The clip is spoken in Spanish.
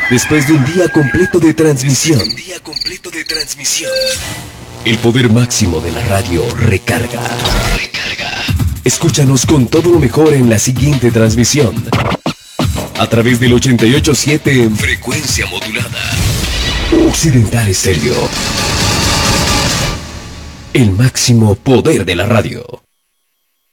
Después de un día completo de transmisión, el poder máximo de la radio recarga. Escúchanos con todo lo mejor en la siguiente transmisión. A través del 88.7 en frecuencia modulada. Occidental Estéreo. El máximo poder de la radio.